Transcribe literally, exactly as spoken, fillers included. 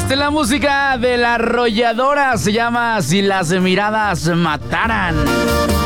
Esta es la música de La Arrolladora. Se llama Si las miradas mataran.